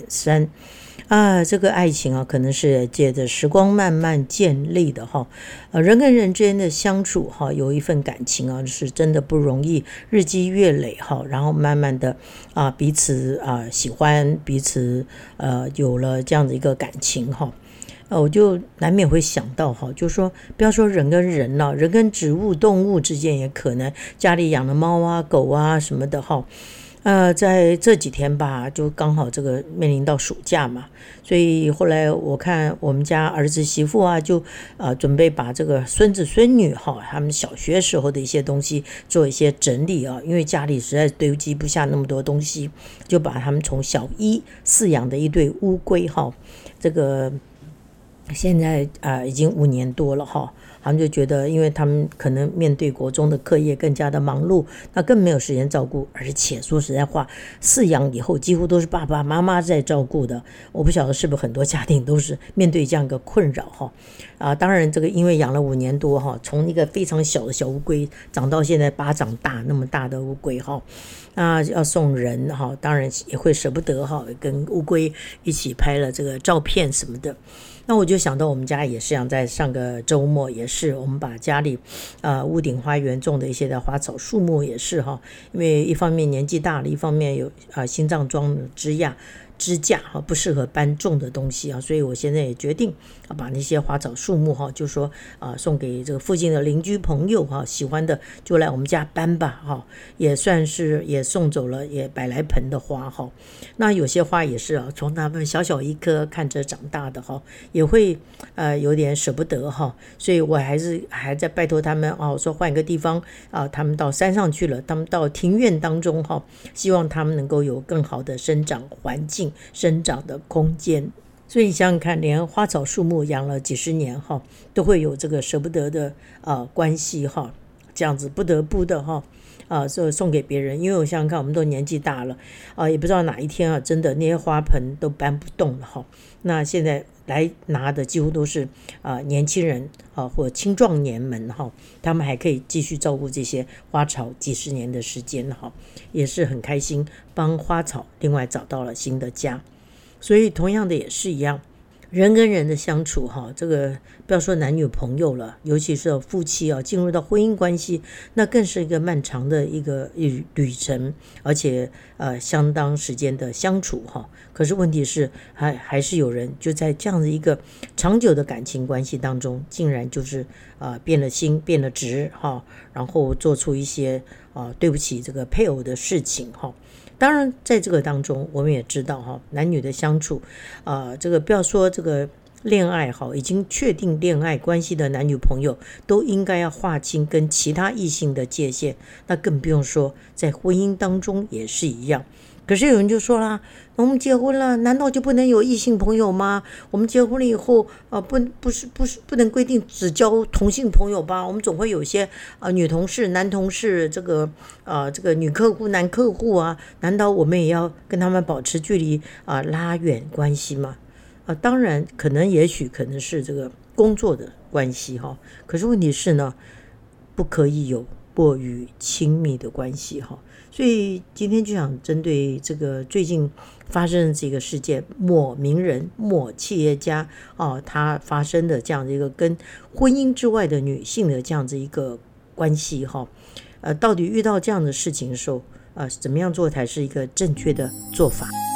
3这个爱情可能是借着时光慢慢建立的人跟人之间的相处有一份感情是真的不容易，日积月累然后慢慢的彼此喜欢彼此有了这样的一个感情我就难免会想到就是说不要说人跟人人跟植物动物之间也可能，家里养的猫狗什么的在这几天吧，就刚好这个面临到暑假嘛，所以后来我看我们家儿子媳妇就准备把这个孙子孙女他们小学时候的一些东西做一些整理因为家里实在堆积不下那么多东西，就把他们从小一饲养的一对乌龟这个现在已经5年多了他们就觉得因为他们可能面对国中的课业更加的忙碌，那更没有时间照顾，而且说实在话饲养以后几乎都是爸爸妈妈在照顾的，我不晓得是不是很多家庭都是面对这样一个困扰当然这个因为养了5年多从一个非常小的小乌龟长到现在巴掌大那么大的乌龟那要送人当然也会舍不得跟乌龟一起拍了这个照片什么的。那我就想到我们家也是一样，在上个周末也是我们把家里屋顶花园种的一些的花草树木也是因为一方面年纪大了，一方面有心脏装的支架不适合搬重的东西所以我现在也决定把那些花草树木就说送给这个附近的邻居朋友喜欢的就来我们家搬吧也算是也送走了也100来盆的花那有些花也是从他们小小一颗看着长大的也会有点舍不得所以我还在拜托他们我说换一个地方他们到山上去了，他们到庭院当中希望他们能够有更好的生长环境生长的空间。所以你想想看，连花草树木养了几十年都会有这个舍不得的关系这样子不得不的送给别人。因为我想想看，我们都年纪大了也不知道哪一天真的那些花盆都搬不动了那现在来拿的几乎都是年轻人或青壮年们他们还可以继续照顾这些花草几十年的时间也是很开心，帮花草另外找到了新的家。所以同样的也是一样，人跟人的相处这个不要说男女朋友了，尤其是夫妻进入到婚姻关系，那更是一个漫长的一个旅程，而且相当时间的相处可是问题是还是有人就在这样的一个长久的感情关系当中，竟然就是变了心变了质然后做出一些对不起这个配偶的事情当然在这个当中我们也知道男女的相处这个不要说这个恋爱已经确定恋爱关系的男女朋友都应该要划清跟其他异性的界限，那更不用说在婚姻当中也是一样。可是有人就说啦，我们结婚了难道就不能有异性朋友吗？我们结婚了以后不能规定只交同性朋友吧？我们总会有些女同事男同事这个女客户男客户难道我们也要跟他们保持距离拉远关系吗？当然可能也许可能是这个工作的关系可是问题是呢，不可以有过于亲密的关系所以今天就想针对这个最近发生的这个事件，某名人某企业家他发生的这样的一个跟婚姻之外的女性的这样子一个关系到底遇到这样的事情的时候怎么样做才是一个正确的做法。